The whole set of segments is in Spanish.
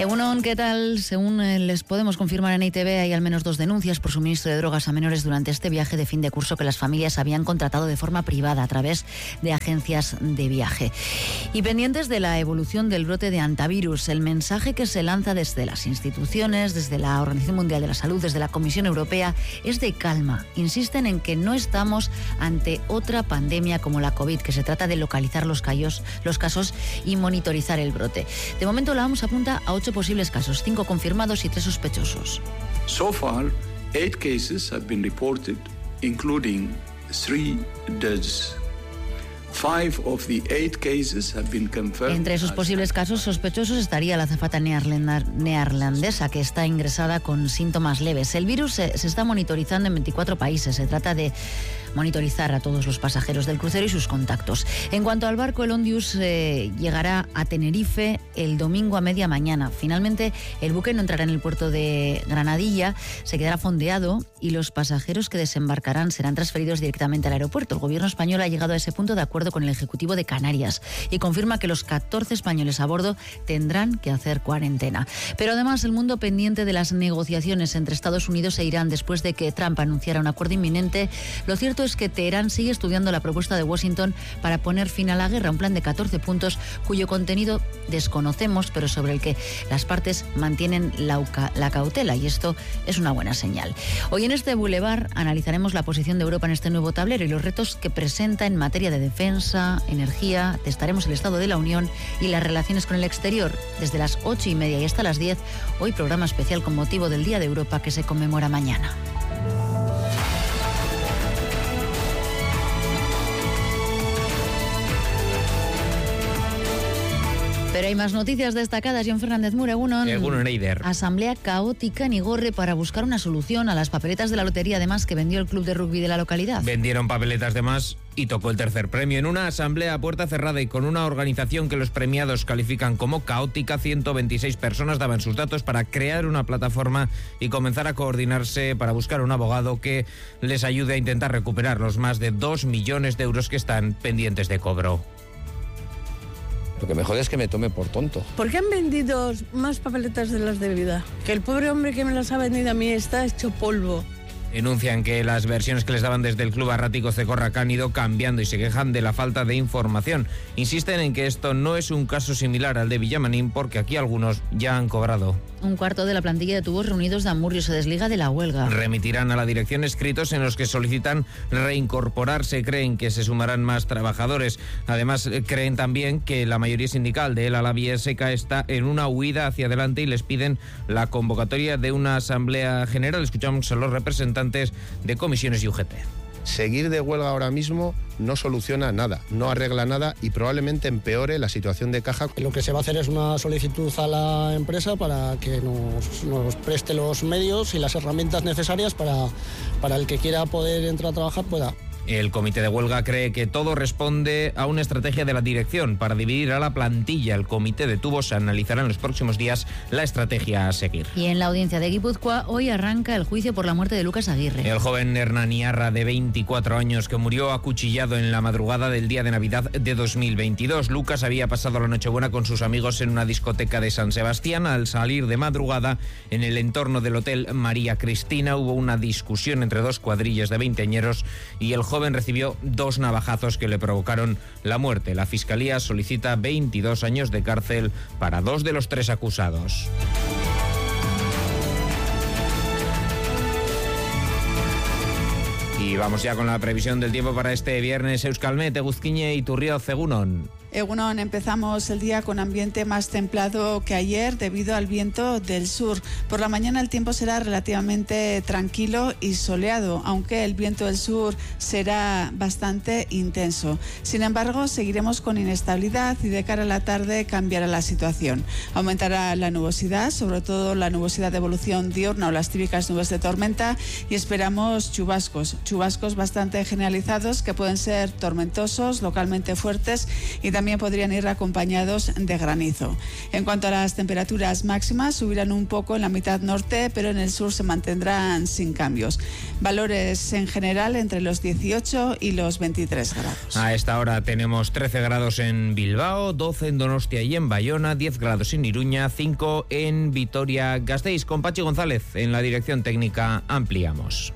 Egunon, ¿qué tal? Según les podemos confirmar en ITV, hay al menos 2 denuncias por suministro de drogas a menores durante este viaje de fin de curso que las familias habían contratado de forma privada a través de agencias de viaje. Y pendientes de la evolución del brote de hantavirus, el mensaje que se lanza desde las instituciones, desde la Organización Mundial de la Salud, desde la Comisión Europea, es de calma. Insisten en que no estamos ante otra pandemia como la COVID, que se trata de localizar los casos y monitorizar el brote. De momento la OMS apunta a 8 posibles casos, 5 confirmados y 3 sospechosos. So far, 8 cases have been reported, including 3 deaths. 5 of the 8 cases have been confirmed. Entre esos posibles casos sospechosos estaría la azafata neerlandesa, que está ingresada con síntomas leves. El virus se está monitorizando en 24 países. Se trata de monitorizar a todos los pasajeros del crucero y sus contactos. En cuanto al barco, el Ondius llegará a Tenerife el domingo a media mañana. Finalmente, el buque no entrará en el puerto de Granadilla, se quedará fondeado y los pasajeros que desembarcarán serán transferidos directamente al aeropuerto. El gobierno español ha llegado a ese punto de acuerdo con el Ejecutivo de Canarias y confirma que los 14 españoles a bordo tendrán que hacer cuarentena. Pero además, el mundo pendiente de las negociaciones entre Estados Unidos e Irán después de que Trump anunciara un acuerdo inminente. Lo cierto es que Teherán sigue estudiando la propuesta de Washington para poner fin a la guerra, un plan de 14 puntos cuyo contenido desconocemos, pero sobre el que las partes mantienen la cautela, y esto es una buena señal. Hoy en este Boulevard analizaremos la posición de Europa en este nuevo tablero y los retos que presenta en materia de defensa, energía. Testaremos el Estado de la Unión y las relaciones con el exterior. Desde las 8:30 y hasta las 10, hoy programa especial con motivo del Día de Europa que se conmemora mañana. Pero hay más noticias destacadas. John Fernández Mur, egunon. Egunon, Eider. Asamblea caótica en Igorre para buscar una solución a las papeletas de la lotería, además, que vendió el club de rugby de la localidad. Vendieron papeletas de más y tocó el tercer premio. En una asamblea a puerta cerrada y con una organización que los premiados califican como caótica, 126 personas daban sus datos para crear una plataforma y comenzar a coordinarse para buscar un abogado que les ayude a intentar recuperar los más de 2 millones de euros que están pendientes de cobro. Lo que me jode es que me tome por tonto. ¿Por qué han vendido más papeletas de las de vida? Que el pobre hombre que me las ha vendido a mí está hecho polvo. Denuncian que las versiones que les daban desde el Club Arrático Cecorrac han ido cambiando y se quejan de la falta de información. Insisten en que esto no es un caso similar al de Villamanín porque aquí algunos ya han cobrado. Un cuarto de la plantilla de Tubos Reunidos de Amurrio se desliga de la huelga. Remitirán a la dirección escritos en los que solicitan reincorporarse. Creen que se sumarán más trabajadores. Además, creen también que la mayoría sindical de El Alaviesca está en una huida hacia adelante y les piden la convocatoria de una asamblea general. Escuchamos a los representantes de comisiones y UGT. Seguir de huelga ahora mismo no soluciona nada, no arregla nada y probablemente empeore la situación de caja. Lo que se va a hacer es una solicitud a la empresa para que nos preste los medios y las herramientas necesarias para el que quiera poder entrar a trabajar pueda. El comité de huelga cree que todo responde a una estrategia de la dirección para dividir a la plantilla. El comité de tubos analizará en los próximos días la estrategia a seguir. Y en la audiencia de Guipúzcoa hoy arranca el juicio por la muerte de Lucas Aguirre. El joven Hernán Iarra, de 24 años, que murió acuchillado en la madrugada del día de Navidad de 2022. Lucas había pasado la Nochebuena con sus amigos en una discoteca de San Sebastián. Al salir de madrugada, en el entorno del Hotel María Cristina, hubo una discusión entre 2 cuadrillas de veinteañeros y el joven recibió 2 navajazos que le provocaron la muerte. La Fiscalía solicita 22 años de cárcel para 2 de los 3 acusados. Y vamos ya con la previsión del tiempo para este viernes. Euskalmet, Eguzquiñe y Turrioz, egunon. Egunon, empezamos el día con ambiente más templado que ayer debido al viento del sur. Por la mañana el tiempo será relativamente tranquilo y soleado, aunque el viento del sur será bastante intenso. Sin embargo, seguiremos con inestabilidad y de cara a la tarde cambiará la situación. Aumentará la nubosidad, sobre todo la nubosidad de evolución diurna o las típicas nubes de tormenta, y esperamos chubascos bastante generalizados que pueden ser tormentosos, localmente fuertes y también también podrían ir acompañados de granizo. En cuanto a las temperaturas máximas, subirán un poco en la mitad norte, pero en el sur se mantendrán sin cambios. Valores en general entre los 18 y los 23 grados. A esta hora tenemos 13 grados en Bilbao, 12 en Donostia y en Bayona, 10 grados en Iruña, 5 en Vitoria-Gasteiz. Con Pachi González en la dirección técnica ampliamos.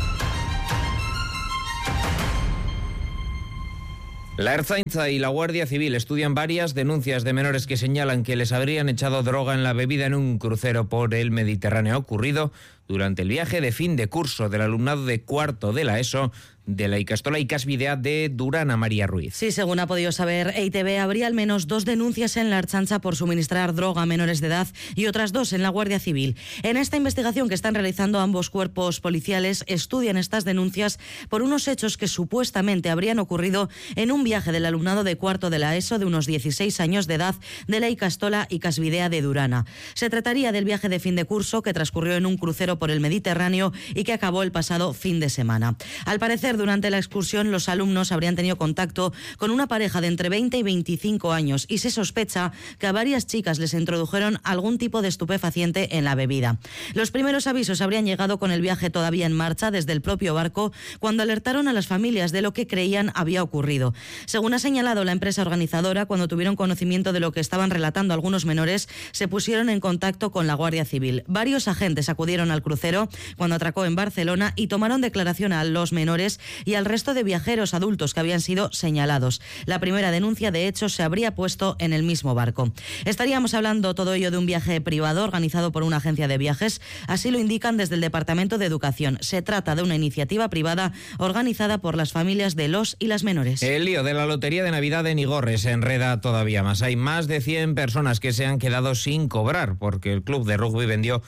La Ertzaintza y la Guardia Civil estudian varias denuncias de menores que señalan que les habrían echado droga en la bebida en un crucero por el Mediterráneo ocurrido durante el viaje de fin de curso del alumnado de cuarto de la ESO de la Ikastola Ikasbidea de Durán, a María Ruiz. Sí, según ha podido saber EITB, habría al menos 2 denuncias en la Ertzaintza por suministrar droga a menores de edad y otras 2 en la Guardia Civil. En esta investigación que están realizando ambos cuerpos policiales, estudian estas denuncias por unos hechos que supuestamente habrían ocurrido en un viaje del alumnado de cuarto de la ESO de unos 16 años de edad de la Ikastola Ikasbidea de Durana. Se trataría del viaje de fin de curso que transcurrió en un crucero por el Mediterráneo y que acabó el pasado fin de semana. Al parecer, durante la excursión, los alumnos habrían tenido contacto con una pareja de entre 20 y 25 años y se sospecha que a varias chicas les introdujeron algún tipo de estupefaciente en la bebida. Los primeros avisos habrían llegado con el viaje todavía en marcha desde el propio barco, cuando alertaron a las familias de lo que creían había ocurrido. Según ha señalado la empresa organizadora, cuando tuvieron conocimiento de lo que estaban relatando algunos menores, se pusieron en contacto con la Guardia Civil. Varios agentes acudieron al crucero cuando atracó en Barcelona y tomaron declaración a los menores y al resto de viajeros adultos que habían sido señalados. La primera denuncia, de hecho, se habría puesto en el mismo barco. Estaríamos hablando todo ello de un viaje privado organizado por una agencia de viajes, así lo indican desde el Departamento de Educación. Se trata de una iniciativa privada organizada por las familias de los y las menores. El lío de la lotería de Navidad en Igorre se enreda todavía más. Hay más de 100 personas que se han quedado sin cobrar porque el club de rugby vendió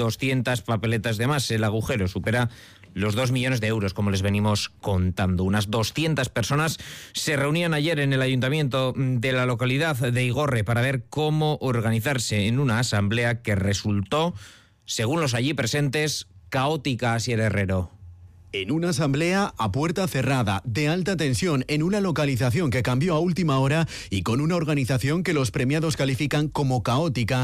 200 papeletas de más. El agujero supera los 2 millones de euros, como les venimos contando. Unas 200 personas se reunían ayer en el ayuntamiento de la localidad de Igorre para ver cómo organizarse en una asamblea que resultó, según los allí presentes, caótica. Asier Herrero. En una asamblea a puerta cerrada, de alta tensión, en una localización que cambió a última hora y con una organización que los premiados califican como caótica,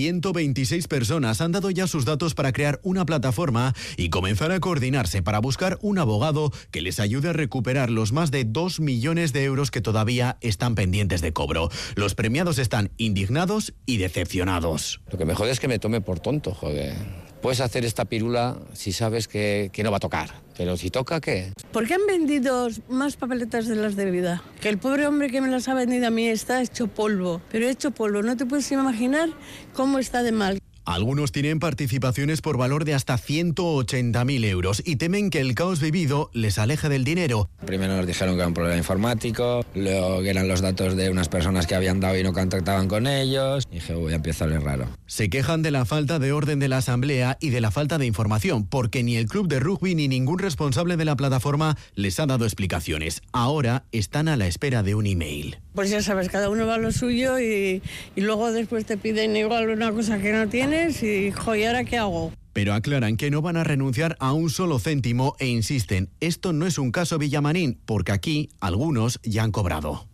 126 personas han dado ya sus datos para crear una plataforma y comenzar a coordinarse para buscar un abogado que les ayude a recuperar los más de 2 millones de euros que todavía están pendientes de cobro. Los premiados están indignados y decepcionados. Lo que me jode es que me tome por tonto, joder. Puedes hacer esta pirula si sabes que no va a tocar, pero si toca, ¿qué? ¿Por qué han vendido más papeletas de las de vida? Que el pobre hombre que me las ha vendido a mí está hecho polvo, pero hecho polvo. No te puedes imaginar cómo está de mal. Algunos tienen participaciones por valor de hasta 180.000 euros y temen que el caos vivido les aleje del dinero. Primero nos dijeron que era un problema informático, luego que eran los datos de unas personas que habían dado y no contactaban con ellos. Y dije, ya empieza a oler raro. Se quejan de la falta de orden de la asamblea y de la falta de información, porque ni el club de rugby ni ningún responsable de la plataforma les ha dado explicaciones. Ahora están a la espera de un email. Pues ya sabes, cada uno va a lo suyo y luego después te piden igual una cosa que no tienes y, ¿y ahora qué hago? Pero aclaran que no van a renunciar a un solo céntimo e insisten, esto no es un caso Villamarín, porque aquí algunos ya han cobrado.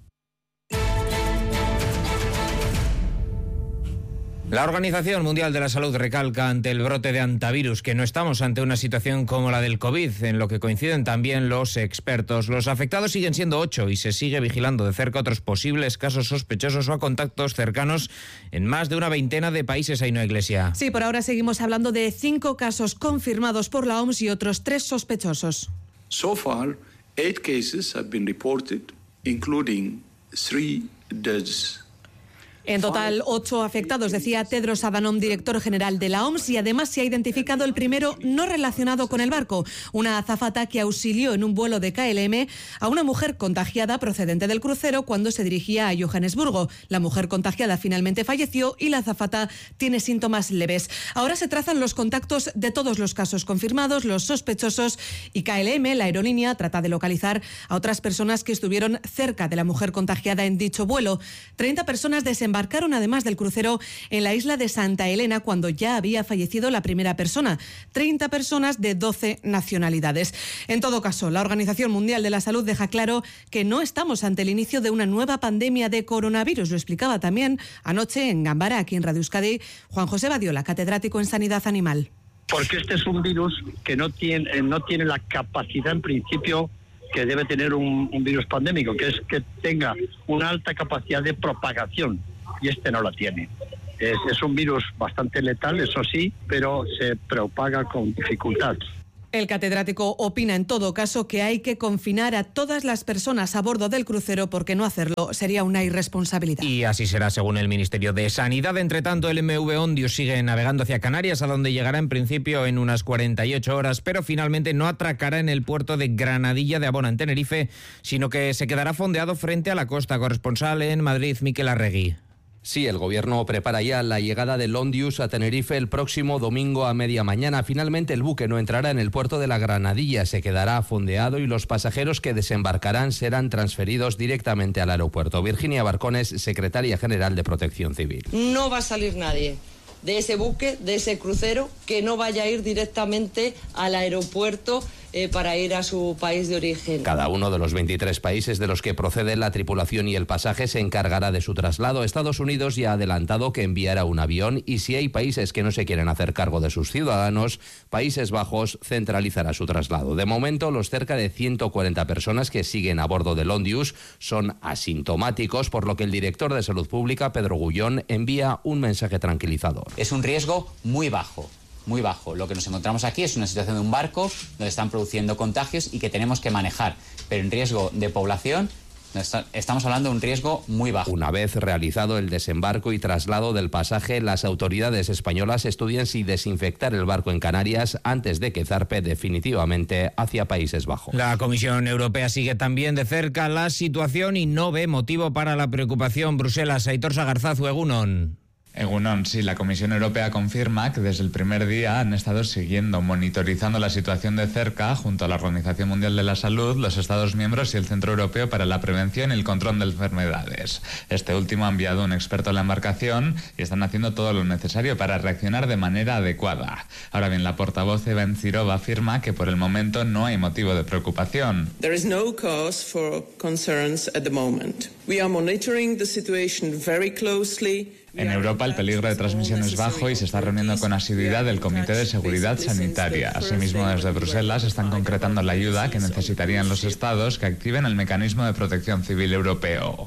La Organización Mundial de la Salud recalca ante el brote de hantavirus que no estamos ante una situación como la del COVID, en lo que coinciden también los expertos. Los afectados siguen siendo 8 y se sigue vigilando de cerca otros posibles casos sospechosos o a contactos cercanos en más de una veintena de países. Ainhoa Iglesia. Sí, por ahora seguimos hablando de 5 casos confirmados por la OMS y otros 3 sospechosos. So far, 8 cases have been reported, including 3 deaths. En total, 8 afectados, decía Tedros Adhanom, director general de la OMS, y además se ha identificado el primero no relacionado con el barco, una azafata que auxilió en un vuelo de KLM a una mujer contagiada procedente del crucero cuando se dirigía a Johannesburgo. La mujer contagiada finalmente falleció y la azafata tiene síntomas leves. Ahora se trazan los contactos de todos los casos confirmados, los sospechosos, y KLM, la aerolínea, trata de localizar a otras personas que estuvieron cerca de la mujer contagiada en dicho vuelo. 30 personas desembarcaron desembarcaron además del crucero en la isla de Santa Elena cuando ya había fallecido la primera persona. 30 personas de 12 nacionalidades. En todo caso, la Organización Mundial de la Salud deja claro que no estamos ante el inicio de una nueva pandemia de coronavirus. Lo explicaba también anoche en Gambara, aquí en Radio Euskadi, Juan José Badiola, catedrático en Sanidad Animal. Porque este es un virus que no tiene la capacidad en principio que debe tener un virus pandémico, que es que tenga una alta capacidad de propagación, y este no la tiene. Es un virus bastante letal, eso sí, pero se propaga con dificultad. El catedrático opina en todo caso que hay que confinar a todas las personas a bordo del crucero porque no hacerlo sería una irresponsabilidad. Y así será según el Ministerio de Sanidad. Entre tanto, el MV Ondius sigue navegando hacia Canarias, a donde llegará en principio en unas 48 horas, pero finalmente no atracará en el puerto de Granadilla de Abona, en Tenerife, sino que se quedará fondeado frente a la costa. Corresponsal en Madrid, Miquel Arregui. Sí, el gobierno prepara ya la llegada del Ondius a Tenerife el próximo domingo a media mañana. Finalmente el buque no entrará en el puerto de la Granadilla, se quedará fondeado y los pasajeros que desembarcarán serán transferidos directamente al aeropuerto. Virginia Barcones, secretaria general de Protección Civil. No va a salir nadie de ese buque, de ese crucero, que no vaya a ir directamente al aeropuerto para ir a su país de origen. Cada uno de los 23 países de los que procede la tripulación y el pasaje se encargará de su traslado. Estados Unidos ya ha adelantado que enviará un avión y si hay países que no se quieren hacer cargo de sus ciudadanos, Países Bajos centralizará su traslado. De momento, los cerca de 140 personas que siguen a bordo del Ondius son asintomáticos, por lo que el director de Salud Pública, Pedro Gullón, envía un mensaje tranquilizador. Es un riesgo muy bajo. Muy bajo. Lo que nos encontramos aquí es una situación de un barco donde están produciendo contagios y que tenemos que manejar. Pero en riesgo de población estamos hablando de un riesgo muy bajo. Una vez realizado el desembarco y traslado del pasaje, las autoridades españolas estudian si desinfectar el barco en Canarias antes de que zarpe definitivamente hacia Países Bajos. La Comisión Europea sigue también de cerca la situación y no ve motivo para la preocupación. Bruselas, Aitor Sagarzazu, Egunon. Egunon, sí, la Comisión Europea confirma que desde el primer día han estado monitorizando la situación de cerca junto a la Organización Mundial de la Salud, los Estados miembros y el Centro Europeo para la Prevención y el Control de Enfermedades. Este último ha enviado un experto a la embarcación y están haciendo todo lo necesario para reaccionar de manera adecuada. Ahora bien, la portavoz Eva Encirova afirma que por el momento no hay motivo de preocupación. There is no cause for concerns at the moment. We are monitoring the situation very closely. En Europa el peligro de transmisión es bajo y se está reuniendo con asiduidad el Comité de Seguridad Sanitaria. Asimismo, desde Bruselas están concretando la ayuda que necesitarían los Estados que activen el mecanismo de protección civil europeo.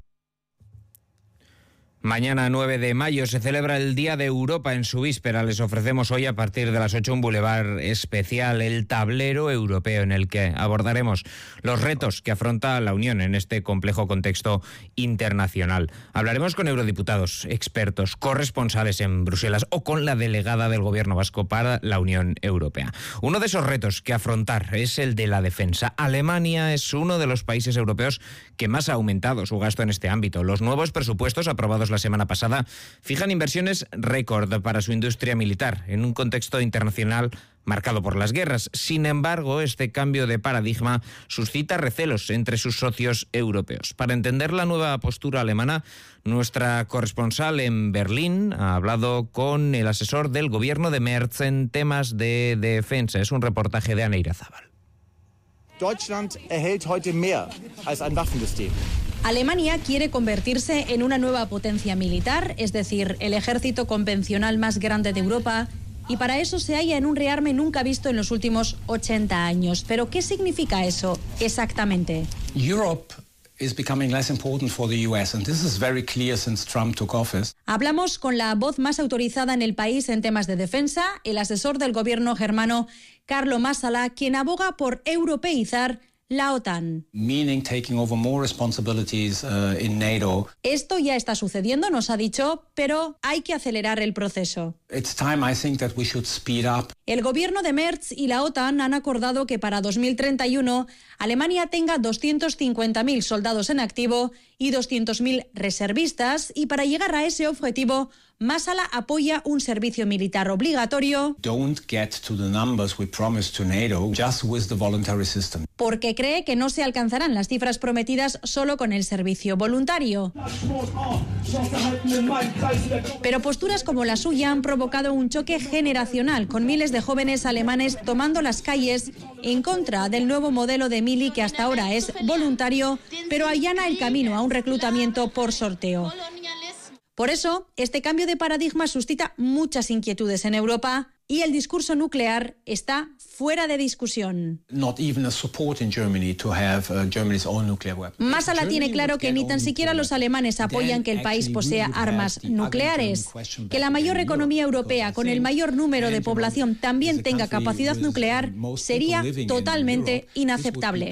Mañana 9 de mayo se celebra el Día de Europa en su víspera. Les ofrecemos hoy a partir de las 8 un bulevar especial, el tablero europeo, en el que abordaremos los retos que afronta la Unión en este complejo contexto internacional. Hablaremos con eurodiputados, expertos, corresponsales en Bruselas o con la delegada del Gobierno vasco para la Unión Europea. Uno de esos retos que afrontar es el de la defensa. Alemania es uno de los países europeos que más ha aumentado su gasto en este ámbito. Los nuevos presupuestos aprobados la semana pasada fijan inversiones récord para su industria militar en un contexto internacional marcado por las guerras. Sin embargo, este cambio de paradigma suscita recelos entre sus socios europeos. Para entender la nueva postura alemana, nuestra corresponsal en Berlín ha hablado con el asesor del gobierno de Merz en temas de defensa. Es un reportaje de Ana Irazábal. Deutschland erhält heute mehr als ein Waffensystem. Alemania quiere convertirse en una nueva potencia militar, es decir, el ejército convencional más grande de Europa, y para eso se halla en un rearme nunca visto en los últimos 80 años. ¿Pero qué significa eso exactamente? Europe is becoming less important for the US, and this is very clear since Trump took office. Hablamos con la voz más autorizada en el país en temas de defensa, el asesor del gobierno germano, Carlo Massala, quien aboga por europeizar la OTAN. Meaning taking over more responsibilities in NATO. Esto ya está sucediendo, nos ha dicho, pero hay que acelerar el proceso. It's time, I think, that we should speed up. El gobierno de Merz y la OTAN han acordado que para 2031 Alemania tenga 250.000 soldados en activo y y 200.000 reservistas, y para llegar a ese objetivo, Masala apoya un servicio militar obligatorio. Don't get to the numbers we promised to NATO just with the voluntary system. Porque cree que no se alcanzarán las cifras prometidas solo con el servicio voluntario. Pero posturas como la suya han provocado un choque generacional, con miles de jóvenes alemanes tomando las calles en contra del nuevo modelo de mili, que hasta ahora es voluntario, pero allana el camino a un reclutamiento por sorteo. Por eso, este cambio de paradigma suscita muchas inquietudes en Europa y el discurso nuclear está fuera de discusión. Masala tiene claro que ni tan siquiera los alemanes apoyan que el país posea armas nucleares. Que la mayor economía europea, con el mayor número de población, también tenga capacidad nuclear sería totalmente inaceptable.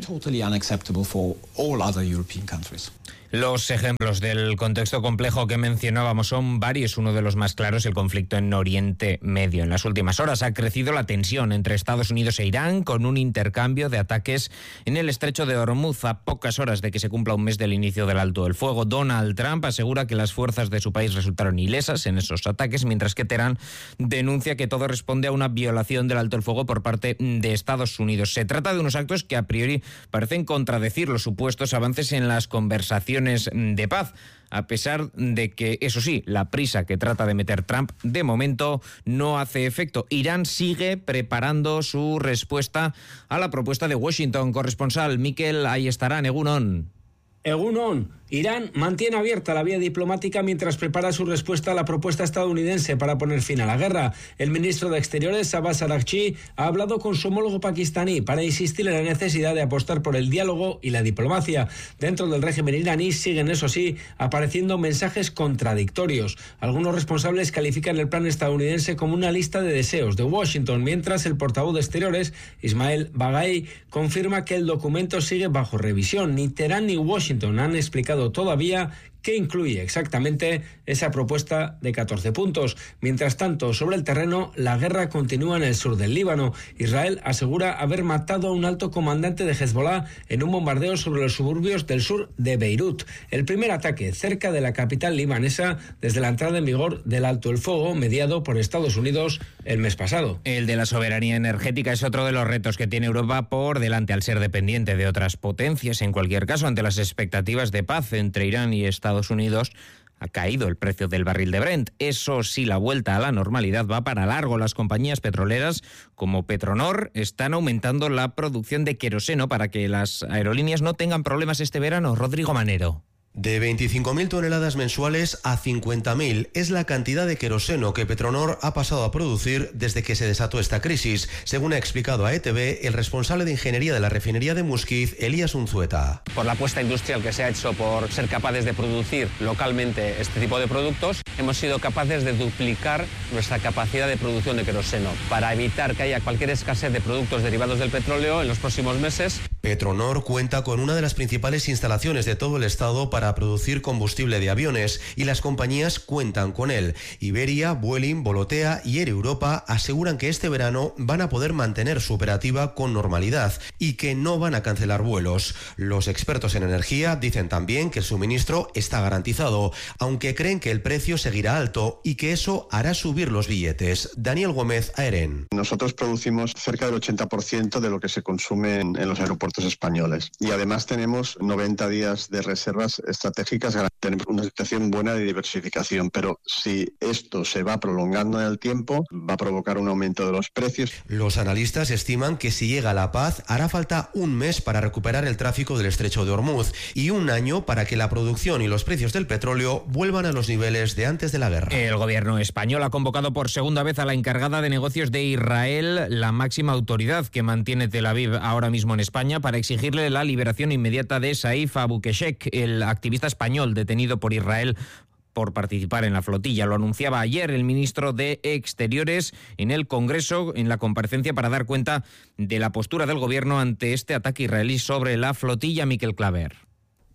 Los ejemplos del contexto complejo que mencionábamos son varios. Uno de los más claros, el conflicto en Oriente Medio. En las últimas horas ha crecido la tensión entre Estados Unidos e Irán, con un intercambio de ataques en el estrecho de Hormuz a pocas horas de que se cumpla un mes del inicio del alto el fuego. Donald Trump asegura que las fuerzas de su país resultaron ilesas en esos ataques, mientras que Teherán denuncia que todo responde a una violación del alto el fuego por parte de Estados Unidos. Se trata de unos actos que a priori parecen contradecir los supuestos avances en las conversaciones de paz, a pesar de que, eso sí, la prisa que trata de meter Trump de momento no hace efecto. Irán sigue preparando su respuesta a la propuesta de Washington. Corresponsal Mikel Ayestarán, Egunon. Irán mantiene abierta la vía diplomática mientras prepara su respuesta a la propuesta estadounidense para poner fin a la guerra. El ministro de Exteriores, Abbas Araghchi, ha hablado con su homólogo pakistaní para insistir en la necesidad de apostar por el diálogo y la diplomacia. Dentro del régimen iraní siguen, eso sí, apareciendo mensajes contradictorios. Algunos responsables califican el plan estadounidense como una lista de deseos de Washington, mientras el portavoz de Exteriores, Ismail Baghai, confirma que el documento sigue bajo revisión. Ni Teherán ni Washington han explicado todavía qué incluye exactamente esa propuesta de 14 puntos. Mientras tanto, sobre el terreno, la guerra continúa en el sur del Líbano. Israel asegura haber matado a un alto comandante de Hezbollah en un bombardeo sobre los suburbios del sur de Beirut. El primer ataque cerca de la capital libanesa desde la entrada en vigor del alto el fuego mediado por Estados Unidos el mes pasado. El de la soberanía energética es otro de los retos que tiene Europa por delante al ser dependiente de otras potencias. En cualquier caso, ante las expectativas de paz entre Irán y Estados Unidos, ha caído el precio del barril de Brent. Eso sí, la vuelta a la normalidad va para largo. Las compañías petroleras como Petronor están aumentando la producción de queroseno para que las aerolíneas no tengan problemas este verano. Rodrigo Manero. De 25.000 toneladas mensuales a 50.000 es la cantidad de queroseno que Petronor ha pasado a producir desde que se desató esta crisis, según ha explicado a ETV el responsable de ingeniería de la refinería de Musquiz, Elías Unzueta. Por la apuesta industrial que se ha hecho por ser capaces de producir localmente este tipo de productos, hemos sido capaces de duplicar nuestra capacidad de producción de queroseno para evitar que haya cualquier escasez de productos derivados del petróleo en los próximos meses. Petronor cuenta con una de las principales instalaciones de todo el estado para producir combustible de aviones y las compañías cuentan con él. Iberia, Vueling, Volotea y Air Europa aseguran que este verano van a poder mantener su operativa con normalidad y que no van a cancelar vuelos. Los expertos en energía dicen también que el suministro está garantizado, aunque creen que el precio seguirá alto y que eso hará subir los billetes. Daniel Gómez, AEREN. Nosotros producimos cerca del 80% de lo que se consume en los aeropuertos españoles y además tenemos 90 días de reservas estratégicas. Tenemos una situación buena de diversificación, pero si esto se va prolongando en el tiempo, va a provocar un aumento de los precios. Los analistas estiman que si llega la paz, hará falta un mes para recuperar el tráfico del estrecho de Hormuz y un año para que la producción y los precios del petróleo vuelvan a los niveles de antes de la guerra. El gobierno español ha convocado por segunda vez a la encargada de negocios de Israel, la máxima autoridad que mantiene Tel Aviv ahora mismo en España, para exigirle la liberación inmediata de Saif Abu Keshek, el activista español detenido por Israel por participar en la flotilla. Lo anunciaba ayer el ministro de Exteriores en el Congreso, en la comparecencia para dar cuenta de la postura del gobierno ante este ataque israelí sobre la flotilla. Miquel Claver.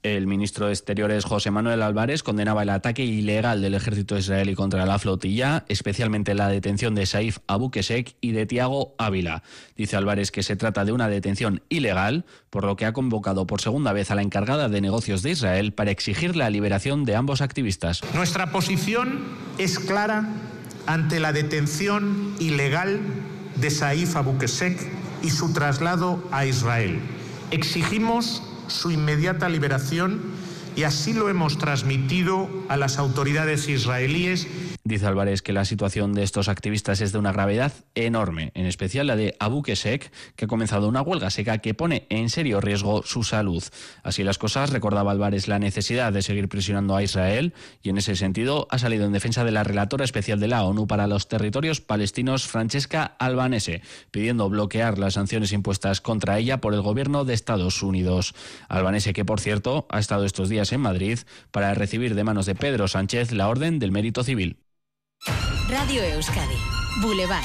El ministro de Exteriores, José Manuel Álvarez, condenaba el ataque ilegal del ejército israelí contra la flotilla, especialmente la detención de Saif Abu Qeshek y de Tiago Ávila. Dice Álvarez que se trata de una detención ilegal, por lo que ha convocado por segunda vez a la encargada de negocios de Israel para exigir la liberación de ambos activistas. Nuestra posición es clara ante la detención ilegal de Saif Abu Qeshek y su traslado a Israel. Exigimos su inmediata liberación y así lo hemos transmitido a las autoridades israelíes. Dice Álvarez que la situación de estos activistas es de una gravedad enorme, en especial la de Abu Qeshek, que ha comenzado una huelga seca que pone en serio riesgo su salud. Así las cosas, recordaba Álvarez la necesidad de seguir presionando a Israel y en ese sentido ha salido en defensa de la relatora especial de la ONU para los territorios palestinos, Francesca Albanese, pidiendo bloquear las sanciones impuestas contra ella por el gobierno de Estados Unidos. Albanese, que por cierto ha estado estos días en Madrid para recibir de manos de Pedro Sánchez la Orden del Mérito Civil. Radio Euskadi, Boulevard.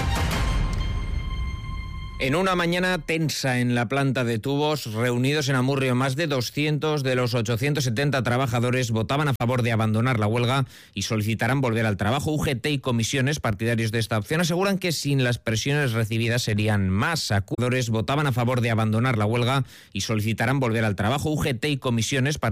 En una mañana tensa en la planta de tubos, reunidos en Amurrio, más de 200 de los 870 trabajadores votaban a favor de abandonar la huelga y solicitarán volver al trabajo. UGT y comisiones partidarios de esta opción aseguran que sin las presiones recibidas serían más. Acudores votaban a favor de abandonar la huelga y solicitarán volver al trabajo. UGT y comisiones